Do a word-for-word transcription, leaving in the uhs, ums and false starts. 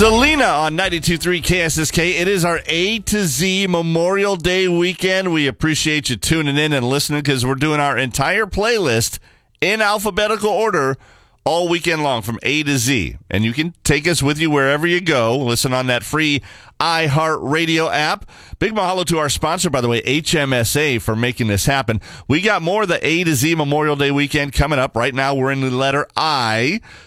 Selena on ninety-two point three K S S K. It is our A to Z Memorial Day weekend. We appreciate you tuning in and listening because we're doing our entire playlist in alphabetical order all weekend long from A to Z. And you can take us with you wherever you go. Listen on that free iHeartRadio app. Big mahalo to our sponsor, by the way, H M S A, for making this happen. We got more of the A to Z Memorial Day weekend coming up. Right now, we're in the letter I.